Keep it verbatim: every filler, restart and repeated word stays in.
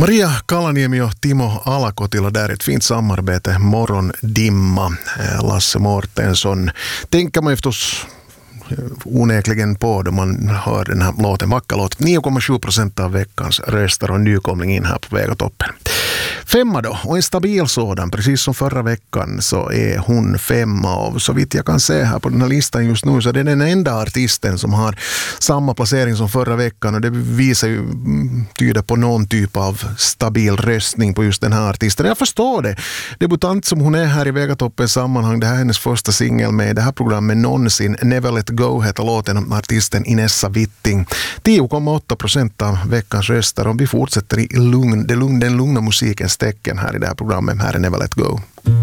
Maria Kalaniemi och Timo Alakotila där, ett fint samarbete. Morgondimma, Lasse Mårtensson. Tänker man ju förstås onekligen på då man hör den här låten, Mackalåt. nio komma sju procent av veckans röster och nykomling in här på Vägatoppen. Femma då, och en stabil sådan, precis som förra veckan så är hon femma, och så vitt jag kan se här på den här listan just nu så är det den enda artisten som har samma placering som förra veckan, och det visar ju, tyder på någon typ av stabil röstning på just den här artisten. Jag förstår det. Debutant som hon är här i Vägatoppens sammanhang, det här är hennes första singel med det här programmet någonsin. Never Let Go heter låten om artisten Inessa Witting. tio komma åtta procent av veckans röster, och vi fortsätter i lugn, det lugn, den lugna musikens tecken här i det här programmet. Här är Never Let Go.